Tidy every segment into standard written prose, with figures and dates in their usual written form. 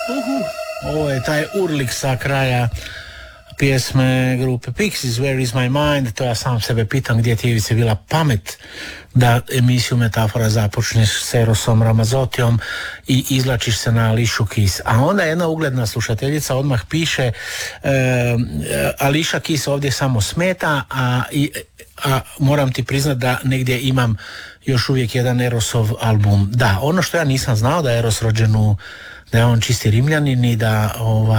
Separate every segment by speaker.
Speaker 1: Ovo je taj urlik sa kraja pjesme grupe Pixies, Where is my mind? To ja sam sebe pitam gdje ti je bila pamet da emisiju Metafora započneš s Erosom Ramazzottijom i izlačiš se na Alicia Keys. A onda jedna ugledna slušateljica odmah piše Alicia Keys ovdje samo smeta, a moram ti priznat da negdje imam još uvijek jedan Erosov album. Da, ono što ja nisam znao da je Eros rođen da je on čisti Rimljanin i da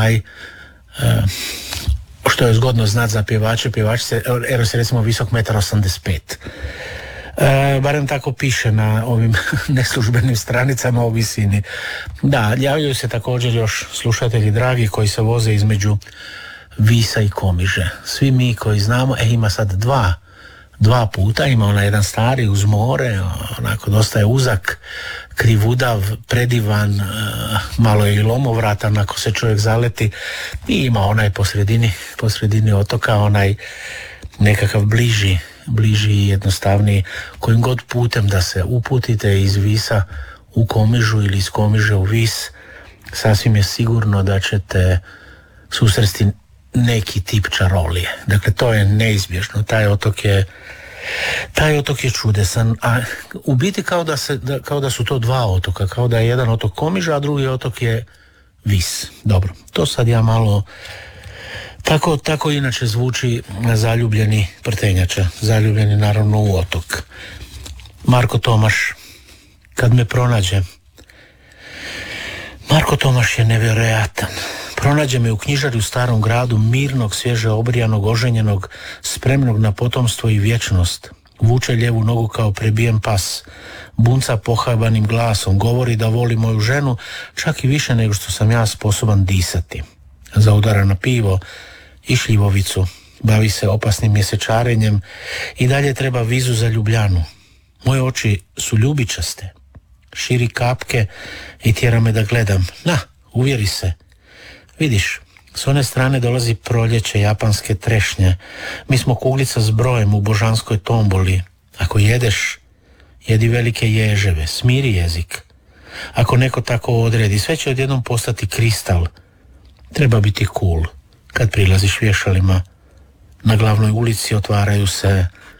Speaker 1: što je zgodno znat za pjevačice, Eros je recimo visok 1,85 m. Barem tako piše na ovim neslužbenim stranicama o visini. Da, javljaju se također još slušatelji dragi koji se voze između Visa i Komiže. Svi mi koji znamo, ima sad dva puta, ima onaj jedan stari uz more, onako dosta je uzak, krivudav, predivan, malo je i lomovratan ako se čovjek zaleti, i ima onaj posredini otoka, onaj nekakav bliži i jednostavniji, kojim god putem da se uputite iz Visa u Komižu ili iz Komiže u Vis, sasvim je sigurno da ćete susresti neki tip čarolije. Dakle, to je neizbježno. Taj otok je čudesan, a u biti kao da su to dva otoka, kao da je jedan otok Komiža, a drugi otok je Vis. Dobro, to sad ja malo tako inače zvuči zaljubljeni prtenjača, zaljubljeni naravno u otok. Marko Tomaš, kad me pronađe. Marko Tomaš je nevjerojatan. Pronađe me u knjižari u starom gradu, mirnog, svježe obrijanog, oženjenog, spremnog na potomstvo i vječnost. Vuče lijevu nogu kao prebijen pas, bunca pohabanim glasom, govori da voli moju ženu, čak i više nego što sam ja sposoban disati. Zaudara na pivo i šljivovicu, bavi se opasnim mjesečarenjem i dalje treba vizu za Ljubljanu. Moje oči su ljubičaste, širi kapke i tjera me da gledam. Na, uvjeri se. Vidiš, s one strane dolazi proljeće japanske trešnje. Mi smo kuglica s brojem u božanskoj tomboli. Ako jedeš, jedi velike ježeve, smiri jezik. Ako neko tako odredi, sve će odjednom postati kristal. Treba biti cool. Kad prilaziš vješalima, na glavnoj ulici otvaraju se